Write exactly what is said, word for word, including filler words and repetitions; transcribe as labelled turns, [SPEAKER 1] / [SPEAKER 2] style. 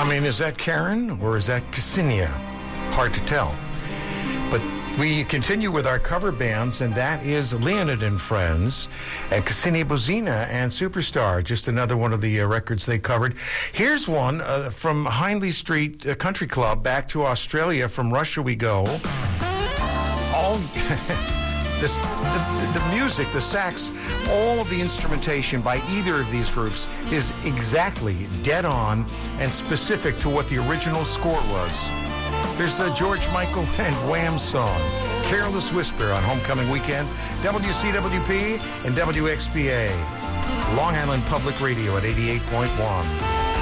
[SPEAKER 1] I mean, is that Karen or is that Ksenia? Hard to tell. But we continue with our cover bands, and that is Leonid and Friends, and Ksenia Bozina and Superstar, just another one of the uh, records they covered. Here's one uh, from Hindley Street uh, Country Club, back to Australia. From Russia we go. All this, the, the music, the sax, all of the instrumentation by either of these groups is exactly dead on and specific to what the original score was. There's uh, George Michael and Wham's song, Careless Whisper, on Homecoming Weekend, W C W P and W X P A, Long Island Public Radio at eighty-eight point one.